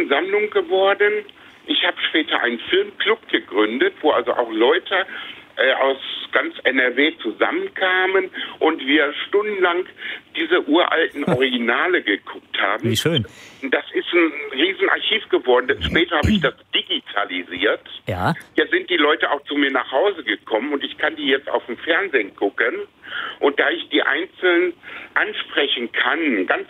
Riesensammlung geworden. Ich habe später einen Filmclub gegründet, wo also auch Leute aus ganz NRW zusammenkamen und wir stundenlang diese uralten Originale geguckt haben. Wie schön. Das ist ein Riesenarchiv geworden. Später habe ich das digitalisiert. Ja. Jetzt sind die Leute auch zu mir nach Hause gekommen und ich kann die jetzt auf dem Fernsehen gucken. Und da ich die einzeln ansprechen kann, ganz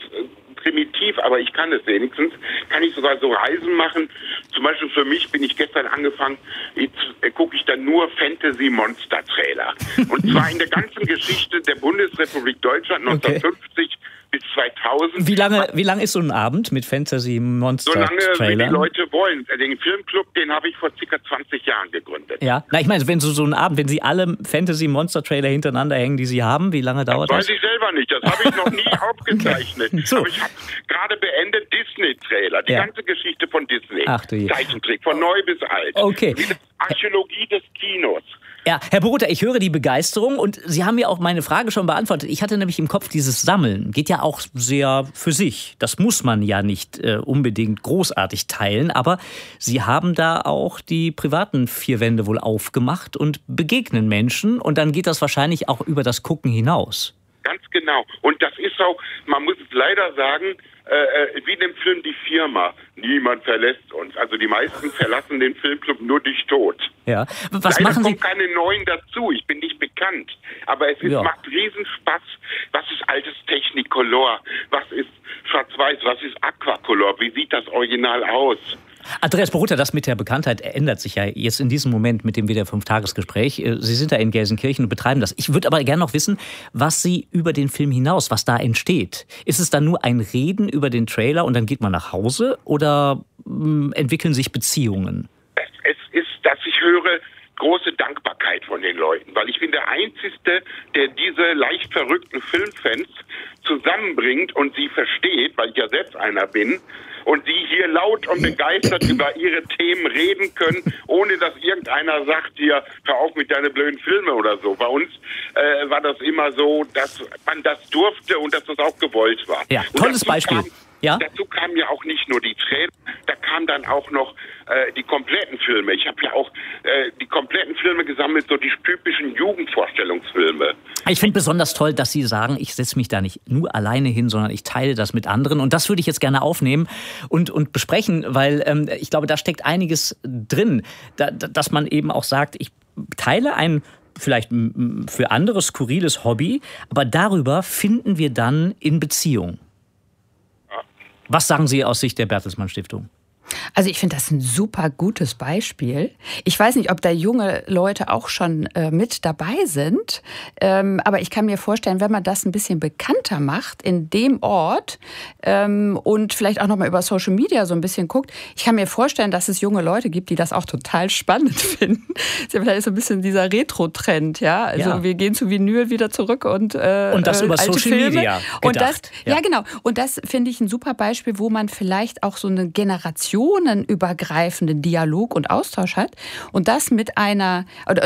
primitiv, aber ich kann es wenigstens, kann ich sogar so Reisen machen. Zum Beispiel für mich bin ich gestern angefangen, jetzt gucke ich dann nur Fantasy-Monster-Trailer. Und zwar in der ganzen Geschichte der Bundesrepublik Deutschland 1950 bis 2000. Wie lang ist so ein Abend mit Fantasy-Monster-Trailer? So lange, wie die Leute wollen. Den Filmclub, den habe ich vor ca. 20 Jahren gegründet. Ja, ich meine, wenn so ein Abend, wenn Sie alle Fantasy-Monster-Trailer hintereinander hängen, die Sie haben, wie lange dauert das? Weiß ich selber nicht, das habe ich noch nie aufgezeichnet. So. Aber ich habe gerade beendet Disney-Trailer, die ganze Geschichte von Disney. Ach du je. Zeichentrick, von neu bis alt. Okay. Wie die Archäologie des Kinos. Ja, Herr Borutta, ich höre die Begeisterung und Sie haben mir auch meine Frage schon beantwortet. Ich hatte nämlich im Kopf, dieses Sammeln geht ja auch sehr für sich. Das muss man ja nicht unbedingt großartig teilen, aber Sie haben da auch die privaten vier Wände wohl aufgemacht und begegnen Menschen und dann geht das wahrscheinlich auch über das Gucken hinaus. Ganz genau. Und das ist auch, man muss es leider sagen, wie in dem Film Die Firma. Niemand verlässt uns. Also die meisten verlassen den Filmclub nur durch Tod. Ja. Was leider machen Sie? kommen keine neuen dazu. Ich bin nicht bekannt. Aber es macht Riesenspaß. Was ist altes Technicolor? Was ist Schwarz-Weiß? Was ist Aquacolor? Wie sieht das Original aus? Andreas Borutta, das mit der Bekanntheit ändert sich ja jetzt in diesem Moment mit dem WDR 5-Tagesgespräch. Sie sind da in Gelsenkirchen und betreiben das. Ich würde aber gerne noch wissen, was Sie über den Film hinaus, was da entsteht. Ist es dann nur ein Reden über den Trailer und dann geht man nach Hause oder entwickeln sich Beziehungen? Es ist, dass ich höre, große Dankbarkeit von den Leuten, weil ich bin der Einzige, der diese leicht verrückten Filmfans zusammenbringt und sie versteht, weil ich ja selbst einer bin, und sie hier laut und begeistert über ihre Themen reden können, ohne dass irgendeiner sagt, hier, hör auf mit deinen blöden Filmen oder so. Bei uns war das immer so, dass man das durfte und dass das auch gewollt war. Ja, tolles Beispiel. Dazu kamen ja auch nicht nur die Trailer, da kamen dann auch noch die kompletten Filme. Ich habe ja auch die kompletten Filme gesammelt, so die typischen Jugendvorstellungsfilme. Ich finde besonders toll, dass Sie sagen, ich setze mich da nicht nur alleine hin, sondern ich teile das mit anderen. Und das würde ich jetzt gerne aufnehmen und besprechen, weil ich glaube, da steckt einiges drin, dass man eben auch sagt, ich teile ein vielleicht für andere skurriles Hobby, aber darüber finden wir dann in Beziehung. Was sagen Sie aus Sicht der Bertelsmann Stiftung? Also ich finde das ein super gutes Beispiel. Ich weiß nicht, ob da junge Leute auch schon mit dabei sind, aber ich kann mir vorstellen, wenn man das ein bisschen bekannter macht in dem Ort und vielleicht auch nochmal über Social Media so ein bisschen guckt, ich kann mir vorstellen, dass es junge Leute gibt, die das auch total spannend finden. Vielleicht ist so ein bisschen dieser Retro-Trend, ja. Also wir gehen zu Vinyl wieder zurück und das über alte Social Filme. Media gedacht. Und das, ja genau. Und das finde ich ein super Beispiel, wo man vielleicht auch so eine generationenübergreifenden Dialog und Austausch hat und das mit einer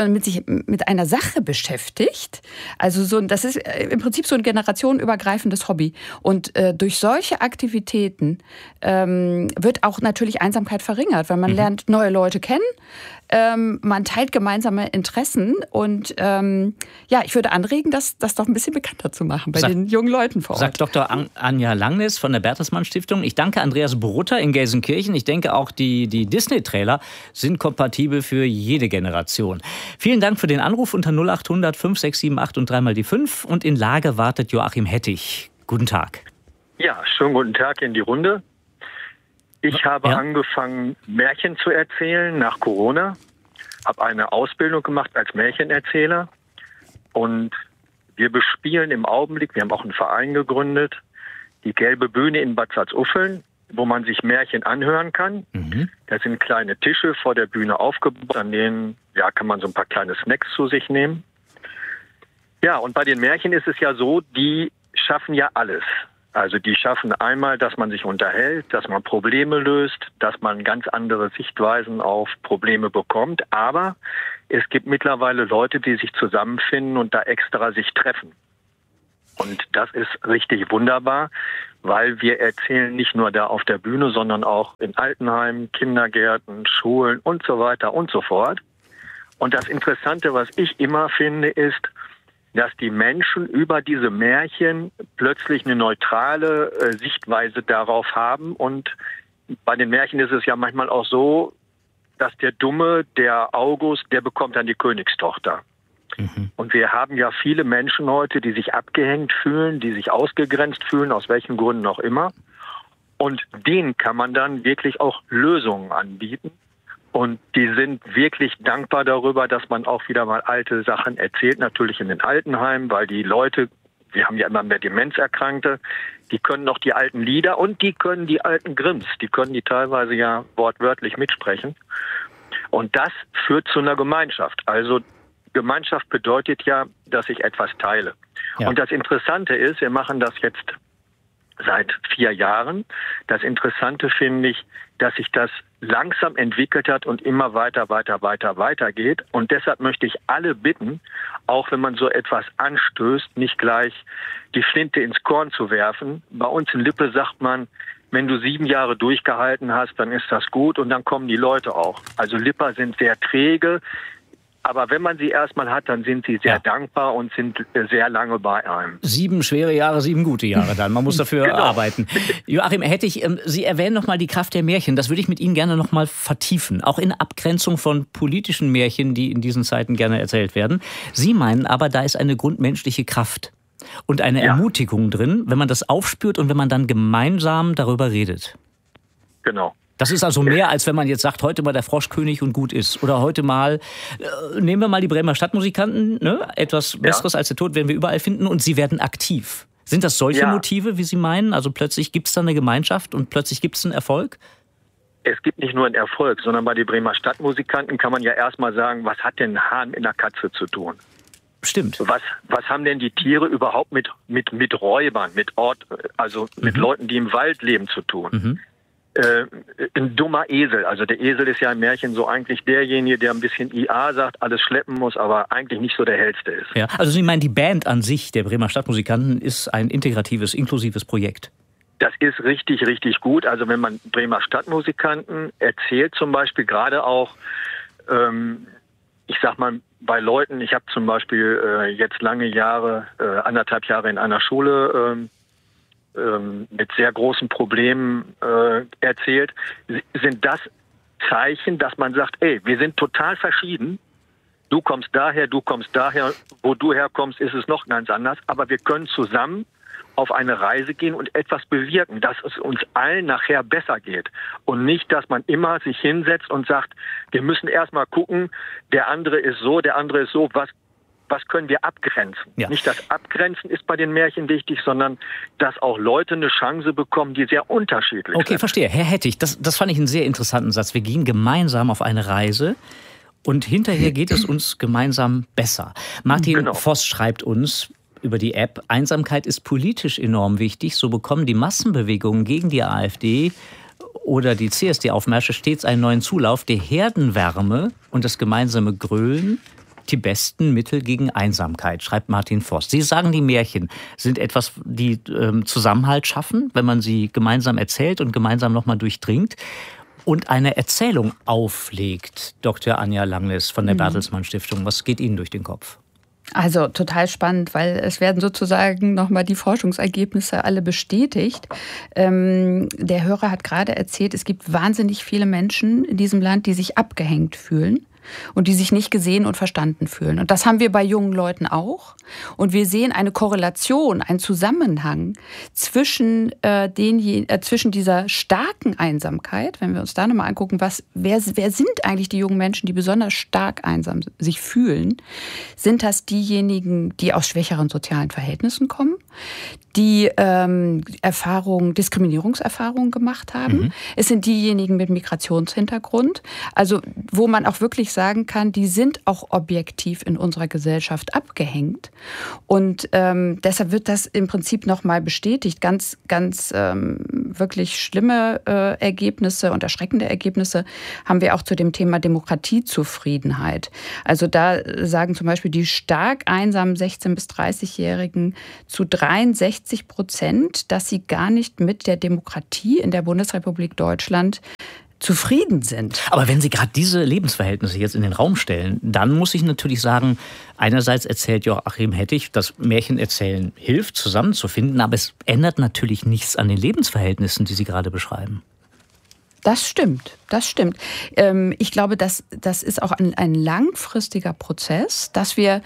Sache beschäftigt. Also das ist im Prinzip so ein generationenübergreifendes Hobby. Und durch solche Aktivitäten wird auch natürlich Einsamkeit verringert, weil man lernt neue Leute kennen, man teilt gemeinsame Interessen und ich würde anregen, das doch ein bisschen bekannter zu machen bei den jungen Leuten vor Ort. Sagt Dr. Anja Langnes von der Bertelsmann Stiftung. Ich danke Andreas Borutta in Gelsenkirchen. Ich denke auch die Disney-Trailer sind kompatibel für jede Generation. Vielen Dank für den Anruf unter 0800 5678 und 3 mal die 5 und in Lage wartet Joachim Hettich. Guten Tag. Ja, schönen guten Tag in die Runde. Ich habe angefangen, Märchen zu erzählen nach Corona, habe eine Ausbildung gemacht als Märchenerzähler und wir bespielen im Augenblick, wir haben auch einen Verein gegründet, die Gelbe Bühne in Bad Salzuffeln, wo man sich Märchen anhören kann. Da sind kleine Tische vor der Bühne aufgebaut, an denen kann man so ein paar kleine Snacks zu sich nehmen. Ja, und bei den Märchen ist es ja so, die schaffen ja alles. Also die schaffen einmal, dass man sich unterhält, dass man Probleme löst, dass man ganz andere Sichtweisen auf Probleme bekommt. Aber es gibt mittlerweile Leute, die sich zusammenfinden und da extra sich treffen. Und das ist richtig wunderbar, weil wir erzählen nicht nur da auf der Bühne, sondern auch in Altenheimen, Kindergärten, Schulen und so weiter und so fort. Und das Interessante, was ich immer finde, ist, dass die Menschen über diese Märchen plötzlich eine neutrale Sichtweise darauf haben. Und bei den Märchen ist es ja manchmal auch so, dass der Dumme, der August, der bekommt dann die Königstochter. Mhm. Und wir haben ja viele Menschen heute, die sich abgehängt fühlen, die sich ausgegrenzt fühlen, aus welchen Gründen auch immer. Und denen kann man dann wirklich auch Lösungen anbieten. Und die sind wirklich dankbar darüber, dass man auch wieder mal alte Sachen erzählt, natürlich in den Altenheimen, weil die Leute, wir haben ja immer mehr Demenzerkrankte, die können noch die alten Lieder und die können die alten Grimms, die können die teilweise ja wortwörtlich mitsprechen. Und das führt zu einer Gemeinschaft. Also Gemeinschaft bedeutet ja, dass ich etwas teile. Ja. Und das Interessante ist, wir machen das jetzt seit 4 Jahren. Das Interessante finde ich, dass sich das langsam entwickelt hat und immer weiter geht. Und deshalb möchte ich alle bitten, auch wenn man so etwas anstößt, nicht gleich die Flinte ins Korn zu werfen. Bei uns in Lippe sagt man, wenn du 7 Jahre durchgehalten hast, dann ist das gut und dann kommen die Leute auch. Also Lipper sind sehr träge. Aber wenn man sie erstmal hat, dann sind sie sehr dankbar und sind sehr lange bei einem. 7 schwere Jahre, 7 gute Jahre dann. Man muss dafür arbeiten. Joachim, Sie erwähnen nochmal die Kraft der Märchen. Das würde ich mit Ihnen gerne nochmal vertiefen. Auch in Abgrenzung von politischen Märchen, die in diesen Zeiten gerne erzählt werden. Sie meinen aber, da ist eine grundmenschliche Kraft und eine Ermutigung drin, wenn man das aufspürt und wenn man dann gemeinsam darüber redet. Genau. Das ist also mehr, als wenn man jetzt sagt, heute mal der Froschkönig und gut ist. Oder heute mal, nehmen wir mal die Bremer Stadtmusikanten, ne? Etwas Besseres als der Tod werden wir überall finden und sie werden aktiv. Sind das solche Motive, wie Sie meinen? Also plötzlich gibt es da eine Gemeinschaft und plötzlich gibt es einen Erfolg? Es gibt nicht nur einen Erfolg, sondern bei den Bremer Stadtmusikanten kann man ja erstmal sagen, was hat denn ein Hahn mit einer Katze zu tun? Stimmt. Was haben denn die Tiere überhaupt mit Räubern, mit Leuten, die im Wald leben, zu tun? Mhm. Ein dummer Esel. Also der Esel ist ja im Märchen so eigentlich derjenige, der ein bisschen IA sagt, alles schleppen muss, aber eigentlich nicht so der Hellste ist. Ja, also Sie meinen, die Band an sich der Bremer Stadtmusikanten ist ein integratives, inklusives Projekt? Das ist richtig, richtig gut. Also wenn man Bremer Stadtmusikanten erzählt zum Beispiel, gerade auch, ich sag mal, bei Leuten, ich habe zum Beispiel jetzt lange Jahre, 1,5 Jahre in einer Schule mit sehr großen Problemen erzählt, sind das Zeichen, dass man sagt, ey, wir sind total verschieden. Du kommst daher, wo du herkommst, ist es noch ganz anders. Aber wir können zusammen auf eine Reise gehen und etwas bewirken, dass es uns allen nachher besser geht. Und nicht, dass man immer sich hinsetzt und sagt, wir müssen erstmal gucken, der andere ist so, was können wir abgrenzen? Ja. Nicht das Abgrenzen ist bei den Märchen wichtig, sondern dass auch Leute eine Chance bekommen, die sehr unterschiedlich sind. Okay, verstehe. Herr Hettich, das fand ich einen sehr interessanten Satz. Wir gehen gemeinsam auf eine Reise und hinterher geht es uns gemeinsam besser. Martin Voss schreibt uns über die App, Einsamkeit ist politisch enorm wichtig. So bekommen die Massenbewegungen gegen die AfD oder die CSD-Aufmärsche stets einen neuen Zulauf. Die Herdenwärme und das gemeinsame Grölen die besten Mittel gegen Einsamkeit, schreibt Martin Voss. Sie sagen, die Märchen sind etwas, die Zusammenhalt schaffen, wenn man sie gemeinsam erzählt und gemeinsam nochmal durchdringt und eine Erzählung auflegt. Dr. Anja Langnes von der Bertelsmann Stiftung. Was geht Ihnen durch den Kopf? Also total spannend, weil es werden sozusagen nochmal die Forschungsergebnisse alle bestätigt. Der Hörer hat gerade erzählt, es gibt wahnsinnig viele Menschen in diesem Land, die sich abgehängt fühlen und die sich nicht gesehen und verstanden fühlen. Und das haben wir bei jungen Leuten auch. Und wir sehen eine Korrelation, einen Zusammenhang zwischen dieser starken Einsamkeit, wenn wir uns da nochmal angucken, wer sind eigentlich die jungen Menschen, die besonders stark einsam sich fühlen? Sind das diejenigen, die aus schwächeren sozialen Verhältnissen kommen, die Diskriminierungserfahrungen gemacht haben? Mhm. Es sind diejenigen mit Migrationshintergrund, also wo man auch wirklich sagen kann, die sind auch objektiv in unserer Gesellschaft abgehängt. Und deshalb wird das im Prinzip nochmal bestätigt. Ganz, ganz wirklich schlimme Ergebnisse und erschreckende Ergebnisse haben wir auch zu dem Thema Demokratiezufriedenheit. Also da sagen zum Beispiel die stark einsamen 16- bis 30-Jährigen zu 3 63%, dass sie gar nicht mit der Demokratie in der Bundesrepublik Deutschland zufrieden sind. Aber wenn Sie gerade diese Lebensverhältnisse jetzt in den Raum stellen, dann muss ich natürlich sagen, einerseits erzählt Joachim Hettich, dass Märchenerzählen hilft, zusammenzufinden, aber es ändert natürlich nichts an den Lebensverhältnissen, die Sie gerade beschreiben. Das stimmt, das stimmt. Ich glaube, das ist auch ein langfristiger Prozess, dass wir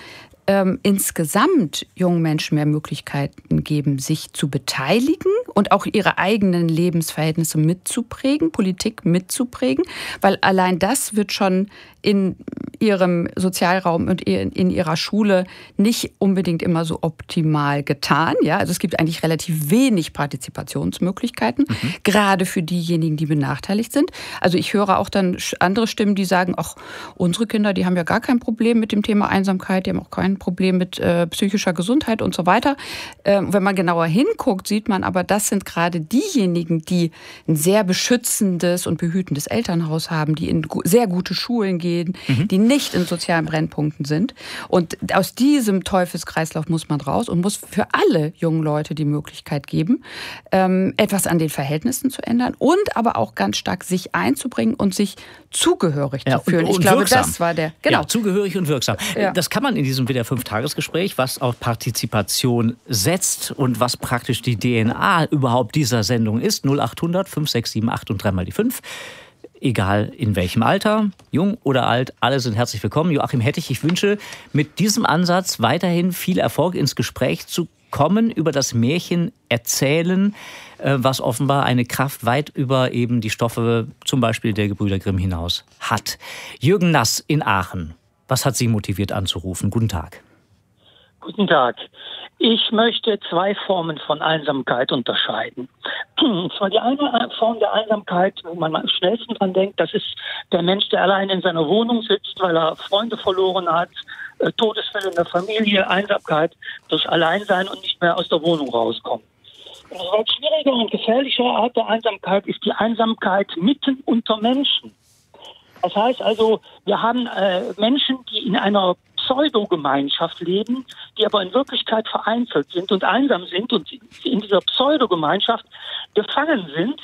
insgesamt jungen Menschen mehr Möglichkeiten geben, sich zu beteiligen und auch ihre eigenen Lebensverhältnisse mitzuprägen, Politik mitzuprägen, weil allein das wird schon in ihrem Sozialraum und in ihrer Schule nicht unbedingt immer so optimal getan. Ja, also es gibt eigentlich relativ wenig Partizipationsmöglichkeiten, gerade für diejenigen, die benachteiligt sind. Also ich höre auch dann andere Stimmen, die sagen, ach, unsere Kinder, die haben ja gar kein Problem mit dem Thema Einsamkeit, die haben auch kein Problem mit psychischer Gesundheit und so weiter. Wenn man genauer hinguckt, sieht man aber, das sind gerade diejenigen, die ein sehr beschützendes und behütendes Elternhaus haben, die in sehr gute Schulen gehen, die nicht in sozialen Brennpunkten sind. Und aus diesem Teufelskreislauf muss man raus und muss für alle jungen Leute die Möglichkeit geben, etwas an den Verhältnissen zu ändern und aber auch ganz stark sich einzubringen und sich zugehörig zu fühlen. Und ich glaube, wirksam. das war der... Genau. Ja, zugehörig und wirksam. Ja. Das kann man in diesem WDR 5-Tagesgespräch, was auf Partizipation setzt und was praktisch die DNA überhaupt dieser Sendung ist. 0800 5678 und 3 mal die 5. Egal in welchem Alter, jung oder alt, alle sind herzlich willkommen. Joachim Hettich, ich wünsche mit diesem Ansatz weiterhin viel Erfolg, ins Gespräch zu kommen über das Märchen erzählen, was offenbar eine Kraft weit über eben die Stoffe zum Beispiel der Gebrüder Grimm hinaus hat. Jürgen Nass in Aachen, was hat Sie motiviert anzurufen? Guten Tag. Guten Tag. Ich möchte zwei Formen von Einsamkeit unterscheiden. Und zwar die eine Form der Einsamkeit, wo man am schnellsten dran denkt, das ist der Mensch, der allein in seiner Wohnung sitzt, weil er Freunde verloren hat, Todesfälle in der Familie, Einsamkeit durch Alleinsein und nicht mehr aus der Wohnung rauskommen. Eine weit schwierige und gefährliche Art der Einsamkeit ist die Einsamkeit mitten unter Menschen. Das heißt also, wir haben Menschen, die in einer Pseudogemeinschaft leben, die aber in Wirklichkeit vereinzelt sind und einsam sind und in dieser Pseudogemeinschaft gefangen sind,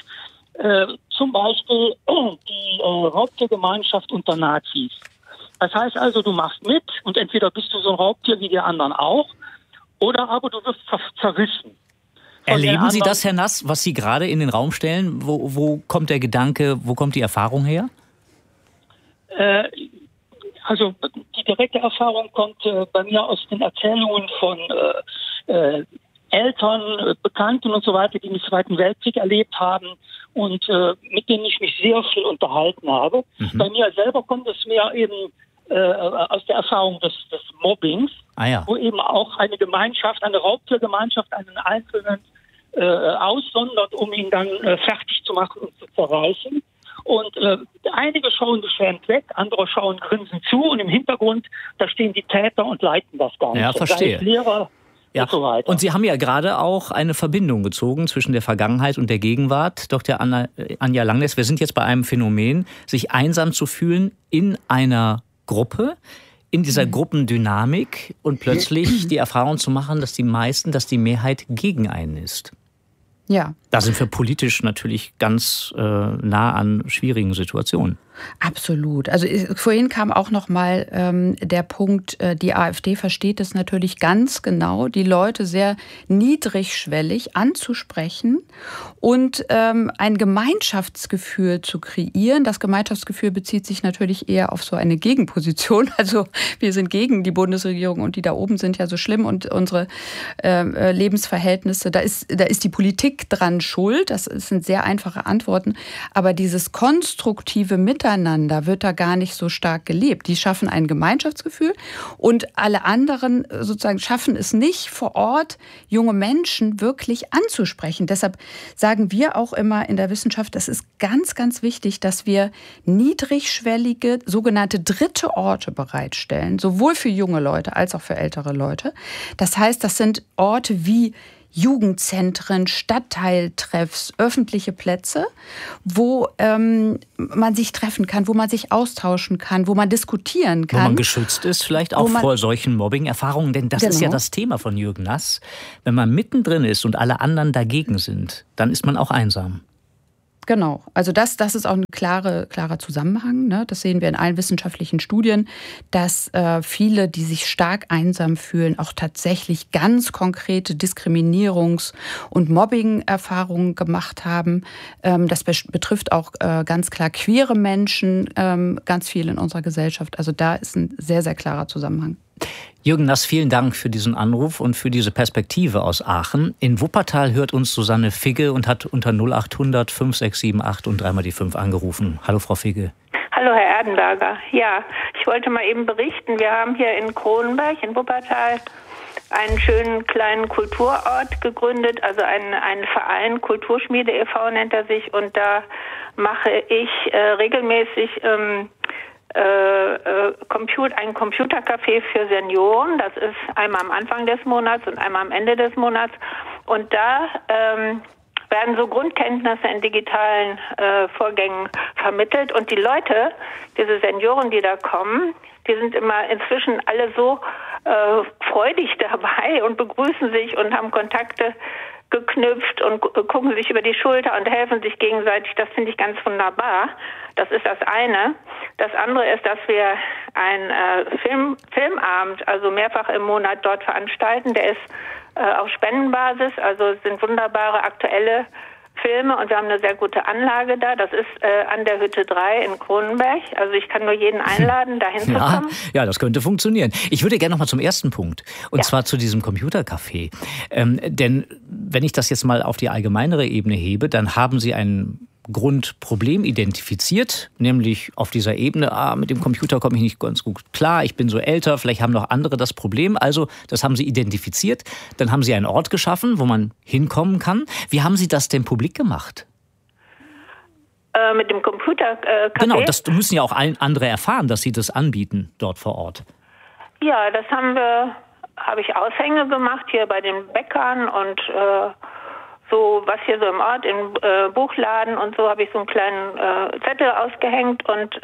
zum Beispiel die Raubtiergemeinschaft unter Nazis. Das heißt also, du machst mit und entweder bist du so ein Raubtier wie die anderen auch, oder aber du wirst zerrissen. Erleben Sie das, Herr Nass, was Sie gerade in den Raum stellen? Wo kommt der Gedanke, wo kommt die Erfahrung her? Also die direkte Erfahrung kommt bei mir aus den Erzählungen von Eltern, Bekannten und so weiter, die den Zweiten Weltkrieg erlebt haben und mit denen ich mich sehr viel unterhalten habe. Bei mir selber kommt es mir eben aus der Erfahrung des Mobbings, wo eben auch eine Gemeinschaft, eine Raubtiergemeinschaft einen Einzelnen aussondert, um ihn dann fertig zu machen und zu zerreißen. Und einige schauen beschämt weg, andere schauen grinsend zu und im Hintergrund, da stehen die Täter und leiten das Ganze. Ja, verstehe. Lehrer und so weiter. Und Sie haben ja gerade auch eine Verbindung gezogen zwischen der Vergangenheit und der Gegenwart. Dr. Anja Langness, wir sind jetzt bei einem Phänomen, sich einsam zu fühlen in einer Gruppe, in dieser Gruppendynamik und plötzlich die Erfahrung zu machen, dass die Mehrheit gegen einen ist. Ja. Da sind wir politisch natürlich ganz nah an schwierigen Situationen. Absolut. Also vorhin kam auch noch mal der Punkt, die AfD versteht es natürlich ganz genau, die Leute sehr niedrigschwellig anzusprechen und ein Gemeinschaftsgefühl zu kreieren. Das Gemeinschaftsgefühl bezieht sich natürlich eher auf so eine Gegenposition. Also wir sind gegen die Bundesregierung und die da oben sind ja so schlimm und unsere Lebensverhältnisse, da ist die Politik dran schuld. Das sind sehr einfache Antworten. Aber dieses konstruktive Miteinander wird da gar nicht so stark gelebt. Die schaffen ein Gemeinschaftsgefühl und alle anderen sozusagen schaffen es nicht, vor Ort junge Menschen wirklich anzusprechen. Deshalb sagen wir auch immer in der Wissenschaft, das ist ganz, ganz wichtig, dass wir niedrigschwellige, sogenannte dritte Orte bereitstellen, sowohl für junge Leute als auch für ältere Leute. Das heißt, das sind Orte wie Jugendzentren, Stadtteiltreffs, öffentliche Plätze, wo man sich treffen kann, wo man sich austauschen kann, wo man diskutieren kann. Wo man geschützt ist, vielleicht auch vor solchen Mobbing-Erfahrungen, denn das ist ja das Thema von Jürgen Nass. Wenn man mittendrin ist und alle anderen dagegen sind, dann ist man auch einsam. Genau, also das ist auch ein klarer Zusammenhang. Ne? Das sehen wir in allen wissenschaftlichen Studien, dass viele, die sich stark einsam fühlen, auch tatsächlich ganz konkrete Diskriminierungs- und Mobbing-Erfahrungen gemacht haben. Das betrifft auch ganz klar queere Menschen, ganz viel in unserer Gesellschaft. Also da ist ein sehr, sehr klarer Zusammenhang. Jürgen Nass, vielen Dank für diesen Anruf und für diese Perspektive aus Aachen. In Wuppertal hört uns Susanne Figge und hat unter 0800 5678 und 3 mal die 5 angerufen. Hallo, Frau Figge. Hallo, Herr Erdenberger. Ja, ich wollte mal eben berichten, wir haben hier in Kronenberg in Wuppertal einen schönen kleinen Kulturort gegründet, also einen Verein, Kulturschmiede e.V. nennt er sich, und da mache ich regelmäßig ein Computercafé für Senioren. Das ist einmal am Anfang des Monats und einmal am Ende des Monats. Und da werden so Grundkenntnisse in digitalen Vorgängen vermittelt. Und die Leute, diese Senioren, die da kommen, die sind immer inzwischen alle so freudig dabei und begrüßen sich und haben Kontakte geknüpft und gucken sich über die Schulter und helfen sich gegenseitig. Das finde ich ganz wunderbar. Das ist das eine. Das andere ist, dass wir einen Filmabend, also mehrfach im Monat dort veranstalten. Der ist auf Spendenbasis, also es sind wunderbare aktuelle Filme und wir haben eine sehr gute Anlage da. Das ist an der Hütte 3 in Kronenberg. Also ich kann nur jeden einladen, dahin zu kommen. Ja, das könnte funktionieren. Ich würde gerne noch mal zum ersten Punkt, und zwar zu diesem Computercafé. Denn wenn ich das jetzt mal auf die allgemeinere Ebene hebe, dann haben Sie ein Grundproblem identifiziert, nämlich auf dieser Ebene, mit dem Computer komme ich nicht ganz gut klar, ich bin so älter, vielleicht haben noch andere das Problem. Also das haben Sie identifiziert. Dann haben Sie einen Ort geschaffen, wo man hinkommen kann. Wie haben Sie das denn publik gemacht? Mit dem Computercafé? Genau, das müssen ja auch andere erfahren, dass Sie das anbieten dort vor Ort. Ja, das habe ich Aushänge gemacht hier bei den Bäckern und so was hier so im Ort, im Buchladen und so habe ich so einen kleinen Zettel ausgehängt und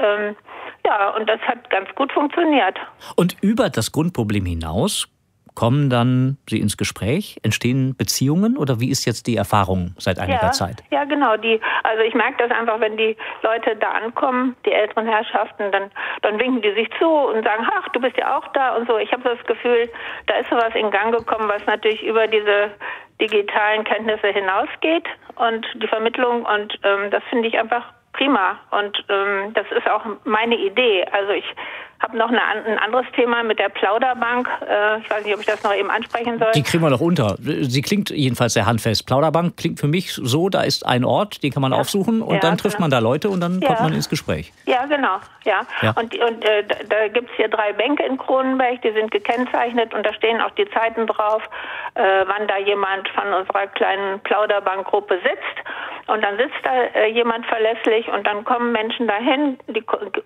und das hat ganz gut funktioniert. Und über das Grundproblem hinaus kommen dann Sie ins Gespräch? Entstehen Beziehungen oder wie ist jetzt die Erfahrung seit einiger Zeit? Ja, genau. Also ich merke das einfach, wenn die Leute da ankommen, die älteren Herrschaften, dann winken die sich zu und sagen, ach, du bist ja auch da und so. Ich habe das Gefühl, da ist sowas in Gang gekommen, was natürlich über diese digitalen Kenntnisse hinausgeht und die Vermittlung und das finde ich einfach prima und das ist auch meine Idee. Also ich habe noch ein anderes Thema mit der Plauderbank. Ich weiß nicht, ob ich das noch eben ansprechen soll. Die kriegen wir noch unter. Sie klingt jedenfalls sehr handfest. Plauderbank klingt für mich so, da ist ein Ort, den kann man aufsuchen und dann trifft man da Leute und dann kommt man ins Gespräch. Ja, genau. Ja. Und da gibt es hier 3 Bänke in Kronenberg, die sind gekennzeichnet und da stehen auch die Zeiten drauf, wann da jemand von unserer kleinen Plauderbankgruppe sitzt. Und dann sitzt da jemand verlässlich und dann kommen Menschen dahin, die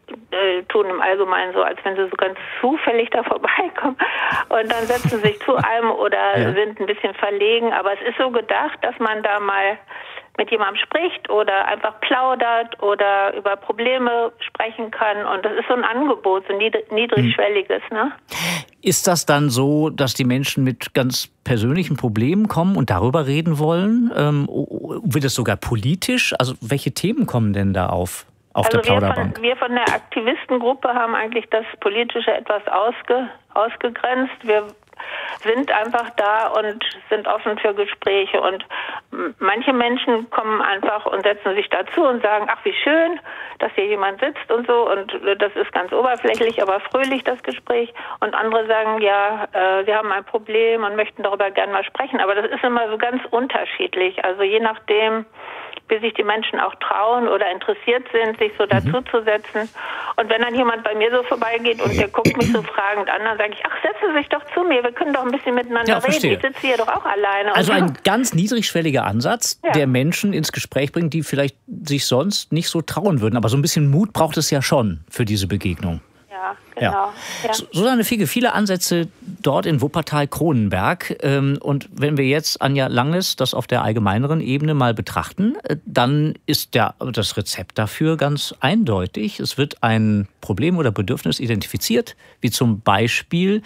tun im Allgemeinen so, als wenn sie so ganz zufällig da vorbeikommen und dann setzen sie sich zu einem oder sind ein bisschen verlegen. Aber es ist so gedacht, dass man da mal mit jemandem spricht oder einfach plaudert oder über Probleme sprechen kann. Und das ist so ein Angebot, so ein niedrigschwelliges. Ne? Ist das dann so, dass die Menschen mit ganz persönlichen Problemen kommen und darüber reden wollen? Wird es sogar politisch? Also welche Themen kommen denn da auf der Plauderbank? Wir von der Aktivistengruppe haben eigentlich das Politische etwas ausgegrenzt. Wir sind einfach da und sind offen für Gespräche und manche Menschen kommen einfach und setzen sich dazu und sagen, ach wie schön, dass hier jemand sitzt und so und das ist ganz oberflächlich, aber fröhlich das Gespräch und andere sagen, ja, sie haben ein Problem und möchten darüber gerne mal sprechen, aber das ist immer so ganz unterschiedlich, also je nachdem, wie sich die Menschen auch trauen oder interessiert sind, sich so dazuzusetzen. Und wenn dann jemand bei mir so vorbeigeht und der guckt mich so fragend an, dann sage ich, ach, setzen Sie sich doch zu mir, wir können doch ein bisschen miteinander reden. Ich sitze hier doch auch alleine. Also ein ganz niedrigschwelliger Ansatz, der Menschen ins Gespräch bringt, die vielleicht sich sonst nicht so trauen würden. Aber so ein bisschen Mut braucht es ja schon für diese Begegnung. Ja, Ja, genau. Ja. Susanne Figge, viele Ansätze dort in Wuppertal-Kronenberg. Und wenn wir jetzt, Anja Langnes, das auf der allgemeineren Ebene mal betrachten, dann ist das Rezept dafür ganz eindeutig. Es wird ein Problem oder Bedürfnis identifiziert, wie zum Beispiel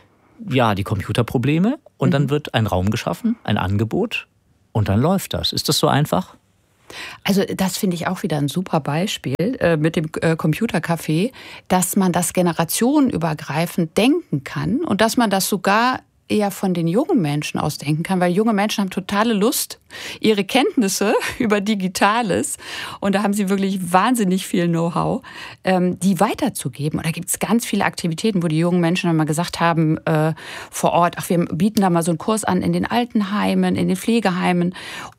die Computerprobleme. Und dann wird ein Raum geschaffen, ein Angebot. Und dann läuft das. Ist das so einfach? Also das finde ich auch wieder ein super Beispiel mit dem Computercafé, dass man das generationenübergreifend denken kann und dass man das sogar eher von den jungen Menschen aus denken kann, weil junge Menschen haben totale Lust, ihre Kenntnisse über Digitales, und da haben sie wirklich wahnsinnig viel Know-how, die weiterzugeben. Und da gibt es ganz viele Aktivitäten, wo die jungen Menschen dann mal gesagt haben, vor Ort, wir bieten da mal so einen Kurs an in den Altenheimen, in den Pflegeheimen,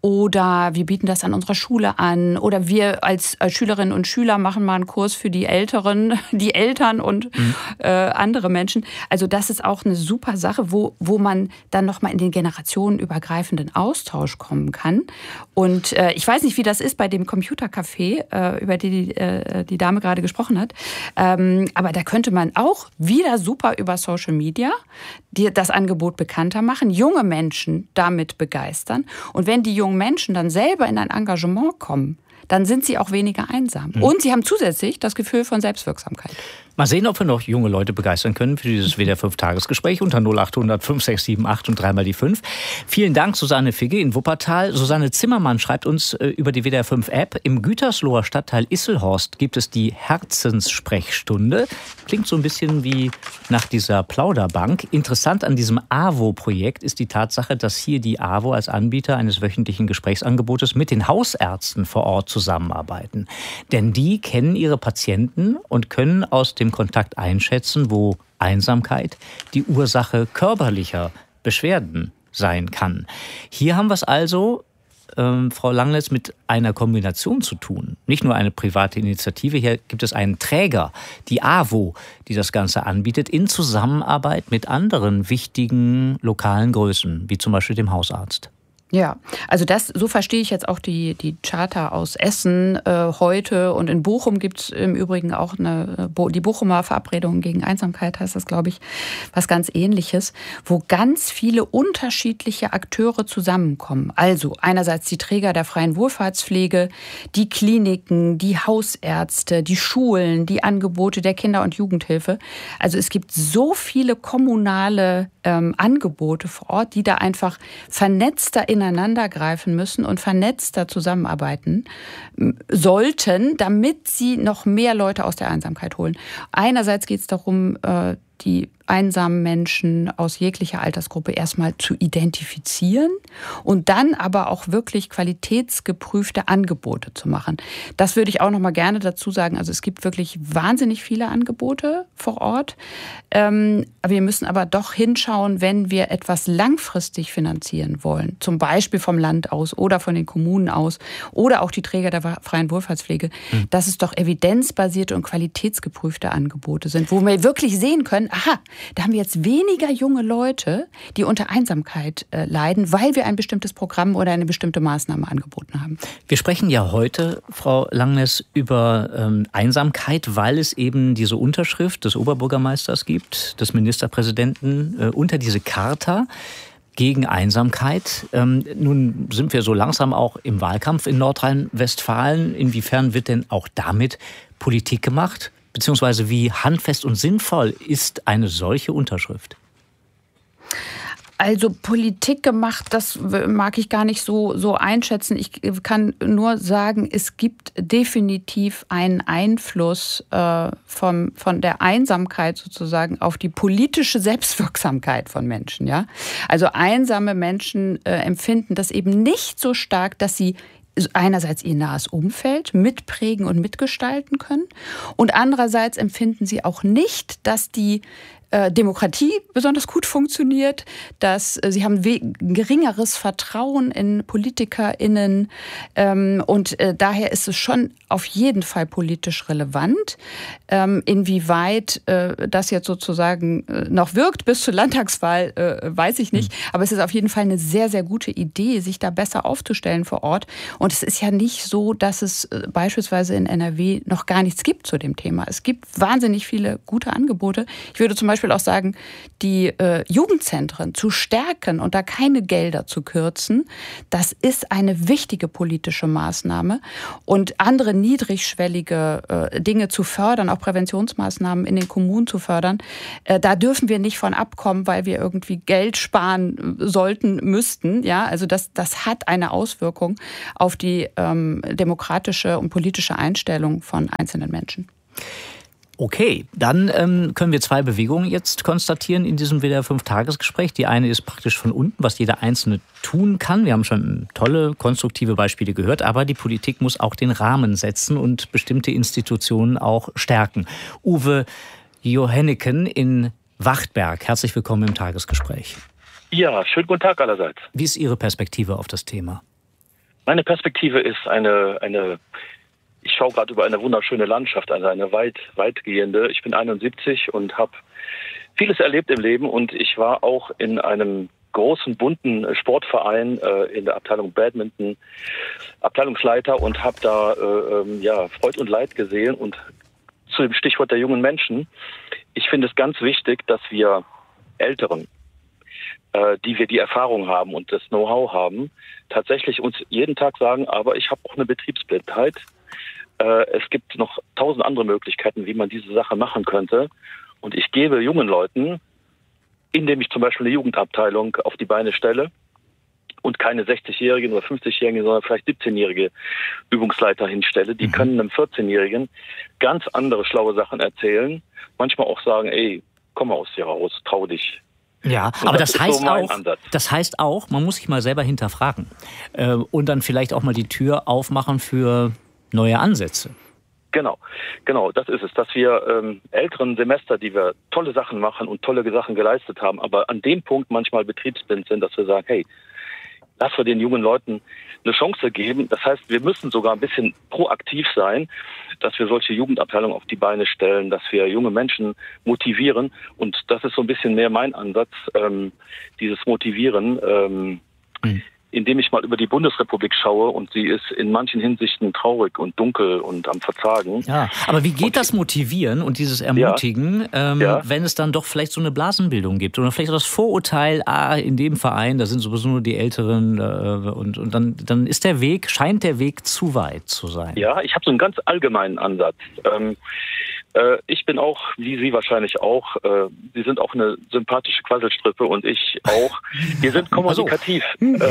oder wir bieten das an unserer Schule an, oder wir als Schülerinnen und Schüler machen mal einen Kurs für die Älteren, die Eltern und andere Menschen. Also das ist auch eine super Sache, wo man dann nochmal in den generationenübergreifenden Austausch kommen kann. Und ich weiß nicht, wie das ist bei dem Computercafé, über die Dame gerade gesprochen hat. Aber da könnte man auch wieder super über Social Media das Angebot bekannter machen, junge Menschen damit begeistern. Und wenn die jungen Menschen dann selber in ein Engagement kommen, dann sind sie auch weniger einsam. Und sie haben zusätzlich das Gefühl von Selbstwirksamkeit. Mal sehen, ob wir noch junge Leute begeistern können für dieses WDR 5-Tagesgespräch unter 0800 5678 und 3 mal die 5. Vielen Dank, Susanne Figge in Wuppertal. Susanne Zimmermann schreibt uns über die WDR 5-App. Im Gütersloher Stadtteil Isselhorst gibt es die Herzenssprechstunde. Klingt so ein bisschen wie nach dieser Plauderbank. Interessant an diesem AWO-Projekt ist die Tatsache, dass hier die AWO als Anbieter eines wöchentlichen Gesprächsangebotes mit den Hausärzten vor Ort zusammenarbeiten. Denn die kennen ihre Patienten und können aus dem Kontakt einschätzen, wo Einsamkeit die Ursache körperlicher Beschwerden sein kann. Hier haben wir es also, Frau Langnes, mit einer Kombination zu tun. Nicht nur eine private Initiative, hier gibt es einen Träger, die AWO, die das Ganze anbietet, in Zusammenarbeit mit anderen wichtigen lokalen Größen, wie zum Beispiel dem Hausarzt. Ja, also so verstehe ich jetzt auch die Charta aus Essen heute. Und in Bochum gibt es im Übrigen auch die Bochumer Verabredung gegen Einsamkeit, heißt das, glaube ich, was ganz Ähnliches, wo ganz viele unterschiedliche Akteure zusammenkommen. Also einerseits die Träger der freien Wohlfahrtspflege, die Kliniken, die Hausärzte, die Schulen, die Angebote der Kinder- und Jugendhilfe. Also es gibt so viele kommunale Angebote vor Ort, die da einfach vernetzter ineinander greifen müssen und vernetzter zusammenarbeiten sollten, damit sie noch mehr Leute aus der Einsamkeit holen. Einerseits geht es darum, die einsamen Menschen aus jeglicher Altersgruppe erstmal zu identifizieren und dann aber auch wirklich qualitätsgeprüfte Angebote zu machen. Das würde ich auch noch mal gerne dazu sagen. Also es gibt wirklich wahnsinnig viele Angebote vor Ort. Wir müssen aber doch hinschauen, wenn wir etwas langfristig finanzieren wollen, zum Beispiel vom Land aus oder von den Kommunen aus oder auch die Träger der freien Wohlfahrtspflege, dass es doch evidenzbasierte und qualitätsgeprüfte Angebote sind, wo wir wirklich sehen können, aha, da haben wir jetzt weniger junge Leute, die unter Einsamkeit leiden, weil wir ein bestimmtes Programm oder eine bestimmte Maßnahme angeboten haben. Wir sprechen ja heute, Frau Langnes, über Einsamkeit, weil es eben diese Unterschrift des Oberbürgermeisters gibt, des Ministerpräsidenten, unter diese Charta gegen Einsamkeit. Nun sind wir so langsam auch im Wahlkampf in Nordrhein-Westfalen. Inwiefern wird denn auch damit Politik gemacht? Beziehungsweise wie handfest und sinnvoll ist eine solche Unterschrift? Also Politik gemacht, das mag ich gar nicht so einschätzen. Ich kann nur sagen, es gibt definitiv einen Einfluss von der Einsamkeit sozusagen auf die politische Selbstwirksamkeit von Menschen. Ja? Also einsame Menschen empfinden das eben nicht so stark, dass sie einerseits ihr nahes Umfeld mitprägen und mitgestalten können und andererseits empfinden sie auch nicht, dass die Demokratie besonders gut funktioniert, dass sie haben geringeres Vertrauen in PolitikerInnen und daher ist es schon auf jeden Fall politisch relevant. Inwieweit das jetzt sozusagen noch wirkt bis zur Landtagswahl, weiß ich nicht, aber es ist auf jeden Fall eine sehr, sehr gute Idee, sich da besser aufzustellen vor Ort. Und es ist ja nicht so, dass es beispielsweise in NRW noch gar nichts gibt zu dem Thema. Es gibt wahnsinnig viele gute Angebote. Ich würde zum Beispiel auch sagen, die Jugendzentren zu stärken und da keine Gelder zu kürzen, das ist eine wichtige politische Maßnahme. Und andere niedrigschwellige Dinge zu fördern, auch Präventionsmaßnahmen in den Kommunen zu fördern, da dürfen wir nicht von abkommen, weil wir irgendwie Geld sparen sollten, müssten. Ja, also das hat eine Auswirkung auf die demokratische und politische Einstellung von einzelnen Menschen. Okay, dann können wir 2 Bewegungen jetzt konstatieren in diesem WDR 5-Tagesgespräch. Die eine ist praktisch von unten, was jeder Einzelne tun kann. Wir haben schon tolle, konstruktive Beispiele gehört, aber die Politik muss auch den Rahmen setzen und bestimmte Institutionen auch stärken. Uwe Johenneken in Wachtberg, herzlich willkommen im Tagesgespräch. Ja, schönen guten Tag allerseits. Wie ist Ihre Perspektive auf das Thema? Meine Perspektive ist ich schaue gerade über eine wunderschöne Landschaft, also eine weitgehende. Ich bin 71 und habe vieles erlebt im Leben und ich war auch in einem großen, bunten Sportverein in der Abteilung Badminton, Abteilungsleiter und habe da Freud und Leid gesehen. Und zu dem Stichwort der jungen Menschen, ich finde es ganz wichtig, dass wir Älteren, die wir die Erfahrung haben und das Know-how haben, tatsächlich uns jeden Tag sagen, aber ich habe auch eine Betriebsblindheit. Es gibt noch 1000 andere Möglichkeiten, wie man diese Sache machen könnte. Und ich gebe jungen Leuten, indem ich zum Beispiel eine Jugendabteilung auf die Beine stelle und keine 60-Jährigen oder 50-Jährigen, sondern vielleicht 17-Jährige Übungsleiter hinstelle, die können einem 14-Jährigen ganz andere schlaue Sachen erzählen. Manchmal auch sagen, ey, komm mal aus dir raus, trau dich. Ja, aber das heißt auch, man muss sich mal selber hinterfragen und dann vielleicht auch mal die Tür aufmachen für neue Ansätze. Genau, das ist es, dass wir älteren Semester, die wir tolle Sachen machen und tolle Sachen geleistet haben, aber an dem Punkt manchmal betriebsblind sind, dass wir sagen, hey, lass wir den jungen Leuten eine Chance geben. Das heißt, wir müssen sogar ein bisschen proaktiv sein, dass wir solche Jugendabteilungen auf die Beine stellen, dass wir junge Menschen motivieren. Und das ist so ein bisschen mehr mein Ansatz, dieses Motivieren, indem ich mal über die Bundesrepublik schaue und sie ist in manchen Hinsichten traurig und dunkel und am Verzagen. Ja, aber wie geht das Motivieren und dieses Ermutigen, wenn es dann doch vielleicht so eine Blasenbildung gibt oder vielleicht das Vorurteil, in dem Verein, da sind sowieso nur die Älteren und dann ist scheint der Weg zu weit zu sein. Ja, ich habe so einen ganz allgemeinen Ansatz. Ich bin auch, wie Sie wahrscheinlich auch, Sie sind auch eine sympathische Quasselstrippe und ich auch. Wir sind kommunikativ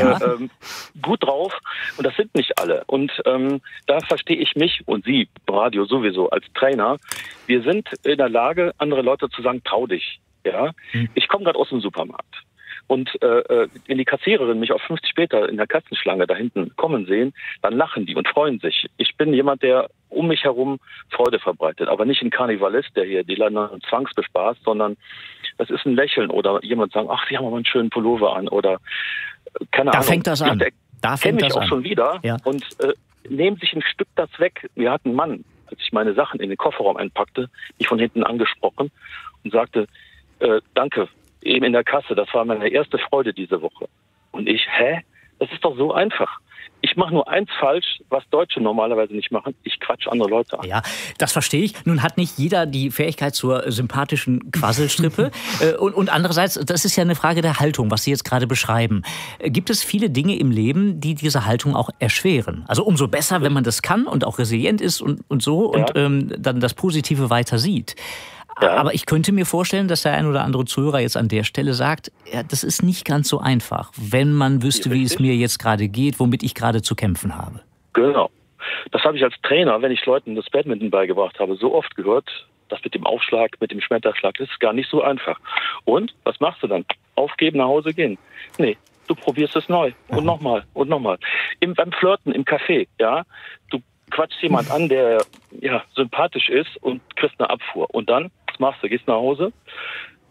gut drauf und das sind nicht alle. Und da verstehe ich mich und Sie, Radio sowieso, als Trainer. Wir sind in der Lage, andere Leute zu sagen, trau dich. Ja? Ich komme gerade aus dem Supermarkt. Und wenn die Kassiererin mich auf 50 Meter in der Kassenschlange da hinten kommen sehen, dann lachen die und freuen sich. Ich bin jemand, der um mich herum Freude verbreitet. Aber nicht ein Karnevalist, der hier die Länder zwangsbespaßt, sondern das ist ein Lächeln oder jemand sagen, ach, Sie haben aber einen schönen Pullover an oder keine Ahnung. Da fängt das an. Da fängt das an. Auch schon wieder und nehmen sich ein Stück das weg. Mir hat ein Mann, als ich meine Sachen in den Kofferraum einpackte, mich von hinten angesprochen und sagte, danke, eben in der Kasse, das war meine erste Freude diese Woche. Und ich, das ist doch so einfach. Ich mache nur eins falsch, was Deutsche normalerweise nicht machen. Ich quatsch andere Leute an. Ja, das verstehe ich. Nun hat nicht jeder die Fähigkeit zur sympathischen Quasselstrippe. und andererseits, das ist ja eine Frage der Haltung, was Sie jetzt gerade beschreiben. Gibt es viele Dinge im Leben, die diese Haltung auch erschweren? Also umso besser, wenn man das kann und auch resilient ist und so und dann das Positive weiter sieht. Ja. Aber ich könnte mir vorstellen, dass der ein oder andere Zuhörer jetzt an der Stelle sagt, ja, das ist nicht ganz so einfach, wenn man wüsste, wie es mir jetzt gerade geht, womit ich gerade zu kämpfen habe. Genau. Das habe ich als Trainer, wenn ich Leuten das Badminton beigebracht habe, so oft gehört, das mit dem Aufschlag, mit dem Schmetterschlag, das ist gar nicht so einfach. Und, was machst du dann? Aufgeben, nach Hause gehen? Nee, du probierst es neu und nochmal und nochmal. Beim Flirten im Café, du quatschst jemand an, der sympathisch ist und kriegst eine Abfuhr. Und dann, was machst du? Gehst nach Hause,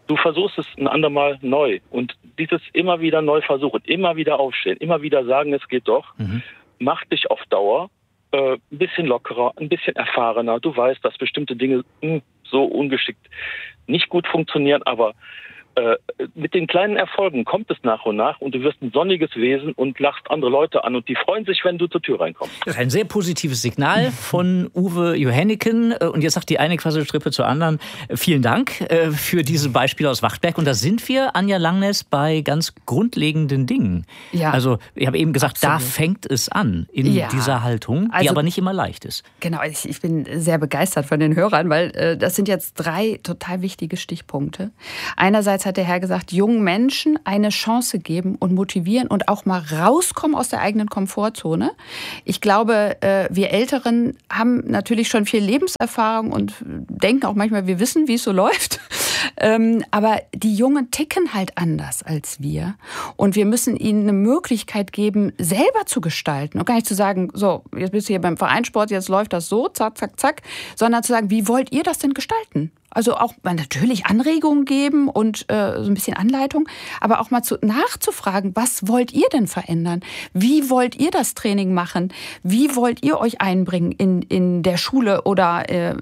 du versuchst es ein andermal neu. Und dieses immer wieder neu versuchen, immer wieder aufstehen, immer wieder sagen, es geht doch, macht dich auf Dauer ein bisschen lockerer, ein bisschen erfahrener. Du weißt, dass bestimmte Dinge so ungeschickt nicht gut funktionieren, aber mit den kleinen Erfolgen kommt es nach und nach und du wirst ein sonniges Wesen und lachst andere Leute an und die freuen sich, wenn du zur Tür reinkommst. Das ist ein sehr positives Signal von Uwe Johanneken. Und jetzt sagt die eine Quasselstrippe zur anderen, vielen Dank für diese Beispiele aus Wachtberg. Und da sind wir, Anja Langness, bei ganz grundlegenden Dingen. Ja, also ich habe eben gesagt, absolut. Da fängt es an in dieser Haltung, die aber nicht immer leicht ist. Genau, ich bin sehr begeistert von den Hörern, weil das sind jetzt 3 total wichtige Stichpunkte. Einerseits hat der Herr gesagt, jungen Menschen eine Chance geben und motivieren und auch mal rauskommen aus der eigenen Komfortzone. Ich glaube, wir Älteren haben natürlich schon viel Lebenserfahrung und denken auch manchmal, wir wissen, wie es so läuft. Aber die Jungen ticken halt anders als wir. Und wir müssen ihnen eine Möglichkeit geben, selber zu gestalten. Und gar nicht zu sagen, so, jetzt bist du hier beim Vereinssport, jetzt läuft das so, zack, zack, zack. Sondern zu sagen, wie wollt ihr das denn gestalten? Also auch mal natürlich Anregungen geben und so ein bisschen Anleitung, aber auch mal nachzufragen, was wollt ihr denn verändern? Wie wollt ihr das Training machen? Wie wollt ihr euch einbringen in der Schule oder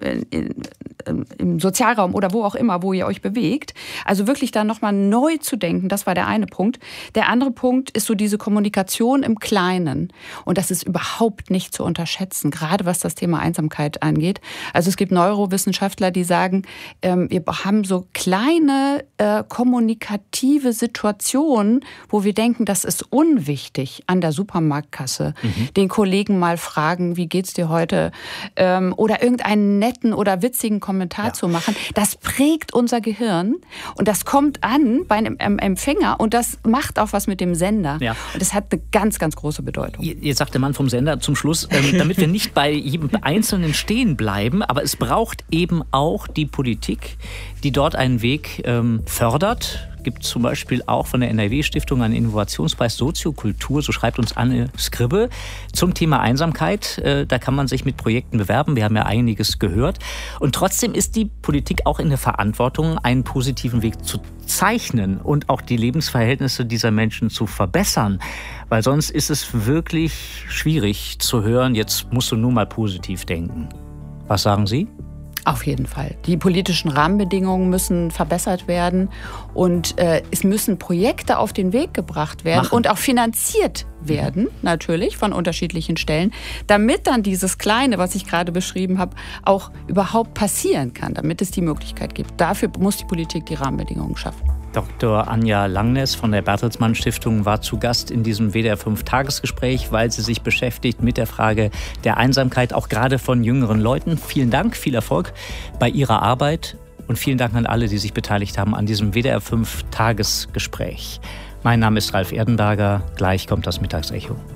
im Sozialraum oder wo auch immer, wo ihr euch bewegt? Also wirklich da nochmal neu zu denken, das war der eine Punkt. Der andere Punkt ist so diese Kommunikation im Kleinen. Und das ist überhaupt nicht zu unterschätzen, gerade was das Thema Einsamkeit angeht. Also es gibt Neurowissenschaftler, die sagen, wir haben so kleine kommunikative Situationen, wo wir denken, das ist unwichtig an der Supermarktkasse. Den Kollegen mal fragen, wie geht's dir heute? Oder irgendeinen netten oder witzigen Kommentar zu machen. Das prägt unser Gehirn und das kommt an bei einem Empfänger und das macht auch was mit dem Sender. Ja. Und das hat eine ganz, ganz große Bedeutung. Jetzt sagt der Mann vom Sender zum Schluss, damit wir nicht bei jedem Einzelnen stehen bleiben, aber es braucht eben auch die Politik, die dort einen Weg fördert. Gibt zum Beispiel auch von der NRW-Stiftung einen Innovationspreis Soziokultur, so schreibt uns Anne Skribbe, zum Thema Einsamkeit. Da kann man sich mit Projekten bewerben. Wir haben ja einiges gehört. Und trotzdem ist die Politik auch in der Verantwortung, einen positiven Weg zu zeichnen und auch die Lebensverhältnisse dieser Menschen zu verbessern. Weil sonst ist es wirklich schwierig zu hören, jetzt musst du nur mal positiv denken. Was sagen Sie? Auf jeden Fall. Die politischen Rahmenbedingungen müssen verbessert werden und es müssen Projekte auf den Weg gebracht werden und auch finanziert werden, natürlich, von unterschiedlichen Stellen, damit dann dieses Kleine, was ich gerade beschrieben habe, auch überhaupt passieren kann, damit es die Möglichkeit gibt. Dafür muss die Politik die Rahmenbedingungen schaffen. Dr. Anja Langness von der Bertelsmann Stiftung war zu Gast in diesem WDR 5 Tagesgespräch, weil sie sich beschäftigt mit der Frage der Einsamkeit, auch gerade von jüngeren Leuten. Vielen Dank, viel Erfolg bei Ihrer Arbeit und vielen Dank an alle, die sich beteiligt haben an diesem WDR 5 Tagesgespräch. Mein Name ist Ralf Erdenberger, gleich kommt das Mittagsecho.